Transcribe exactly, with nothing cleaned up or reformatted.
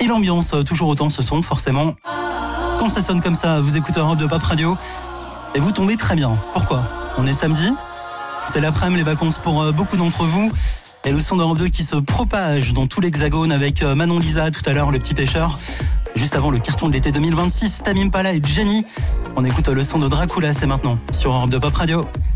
l'ambiance, toujours autant ce son, forcément. Quand ça sonne comme ça, vous écoutez Europe deux Pop Radio et vous tombez très bien. Pourquoi ? On est samedi, c'est l'après-midi, les vacances pour beaucoup d'entre vous. Et le son d'Europe deux qui se propage dans tout l'hexagone avec Manon Lisa, tout à l'heure, le petit pêcheur. Juste avant le carton de l'été deux mille vingt-six, Tame Impala et Jenny. On écoute le son de Dracula, c'est maintenant, sur Europe deux Pop Radio.